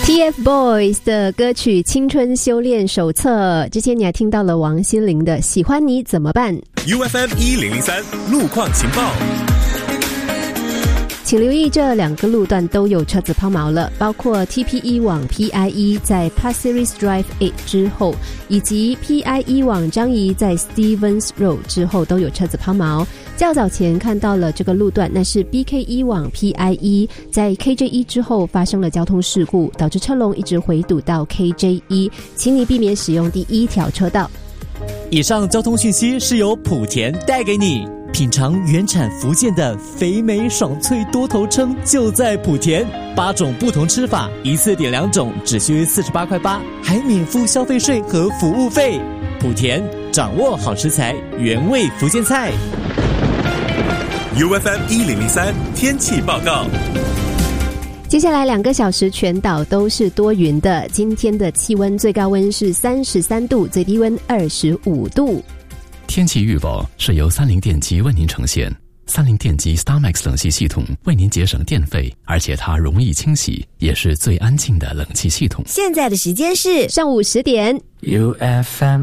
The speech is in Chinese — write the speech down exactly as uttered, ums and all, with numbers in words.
T F Boys 的歌曲《青春修炼手册》，之前你还听到了王心凌的《喜欢你怎么办》。 U F M 一零零三路况情报， 请留意这两个路段都有车子抛锚了，包括 T P E 往 P I E 在 Pasir Ris Drive 八之后，以及 P I E 往张仪在 Stevens Road 之后都有车子抛锚。较早前看到了这个路段，那是 B K E 往 P I E 在 K J E 之后发生了交通事故，导致车龙一直回堵到 K J E， 请你避免使用第一条车道。 以上交通讯息是由莆田带给你。品尝原产福建的肥美爽脆多头称就在莆田，八种不同吃法，一次点两种，只需四十八块八，还免付消费税和服务费。莆田掌握好食材，原味福建菜。 U F M 一零零三天气报告。 接下来两个小时全岛都是多云的，今天的气温最高温是三十三度，最低温二十五度。 天气预报是由三菱电机为您呈现。三菱电机 StarMax 冷气系统为您节省电费，而且它容易清洗，也是最安静的冷气系统。 现在的时间是上午十点。 U F M